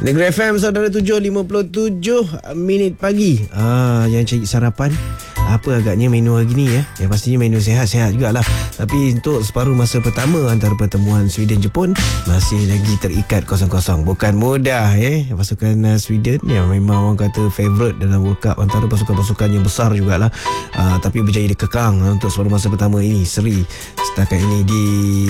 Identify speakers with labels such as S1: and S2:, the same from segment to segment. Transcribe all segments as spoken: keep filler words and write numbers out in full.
S1: Negeri F M saudara, tujuh lima puluh tujuh minit pagi. Ah, yang cari sarapan, apa agaknya menu hari ni ya? Ya pastinya menu sehat-sehat jugalah. Tapi untuk separuh masa pertama antara pertemuan Sweden-Jepun masih lagi terikat kosong-kosong. Bukan mudah eh. Pasukan uh, Sweden yang memang orang kata favourite dalam World Cup, antara pasukan-pasukan yang besar jugalah. Uh, tapi berjaya dikekang uh, untuk separuh masa pertama ini seri setakat ini di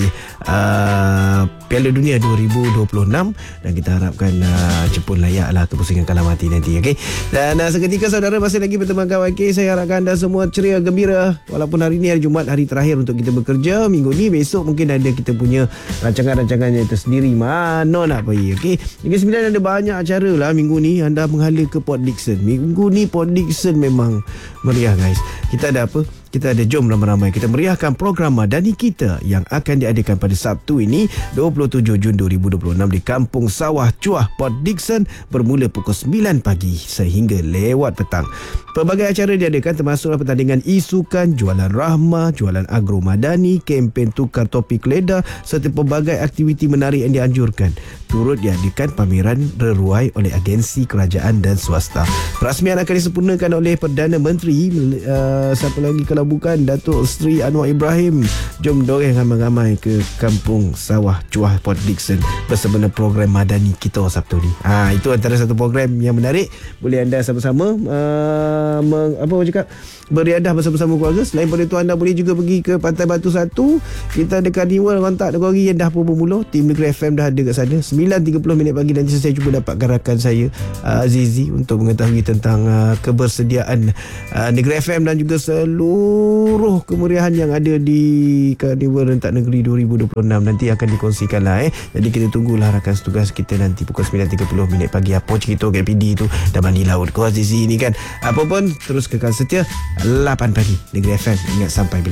S1: uh, Piala Dunia dua ribu dua puluh enam, dan kita harapkan uh, Jepun layaklah ke pusingan kalah mati nanti, okey. Dan uh, seketika saudara masih lagi bertemankan Y K. Saya harapkan anda semua ceria gembira walaupun hari ni hari Jumaat, hari terakhir untuk kita bekerja minggu ni. Besok mungkin ada kita punya rancangan-rancangannya tersendiri, mana nak pergi, okey. Negeri Sembilan ada banyak acara lah minggu ni. Anda menghala ke Port Dickson. Minggu ni Port Dickson memang meriah guys. Kita ada apa? Kita ada Jom Ramai-Ramai. Kita meriahkan program Madani Kita yang akan diadakan pada Sabtu ini dua puluh tujuh Jun dua ribu dua puluh enam di Kampung Sawah Cuah, Port Dickson, bermula pukul sembilan pagi sehingga lewat petang. Pelbagai acara diadakan termasuklah pertandingan isukan, jualan rahmah, jualan agro madani, kempen tukar topi keledar serta pelbagai aktiviti menarik yang dianjurkan. Turut diadakan pameran reruai oleh agensi kerajaan dan swasta. Perasmian akan disempurnakan oleh Perdana Menteri, uh, siapa lagi kalau bukan Datuk Seri Anwar Ibrahim. Jom dorang ramai-ramai ke Kampung Sawah Cuah, Port Dickson bersama program Madani Kita Sabtu ni. Ha, itu antara satu program yang menarik. Boleh anda sama-sama uh, meng, apa orang cakap beriadah bersama-sama keluarga. Selain pada itu, anda boleh juga pergi ke Pantai Batu satu. Kita ada karnival Rantak Negeri yang dah pun bermula. Tim Negeri F M dah ada kat sana. sembilan tiga puluh minit pagi nanti saya cuba dapatkan rakan saya uh, Azizi untuk mengetahui tentang uh, kebersediaan uh, Negeri F M dan juga seluruh kemeriahan yang ada di Karnival Rentak Negeri dua ribu dua puluh enam nanti akan dikongsikan lah eh. Jadi kita tunggulah rakan setugas kita nanti pukul sembilan tiga puluh minit pagi. Apa cerita K P D tu dah mandi laut kau Azizi ni kan. Apa pun terus kekal setia lapan pagi Negeri F M. Ingat sampai bila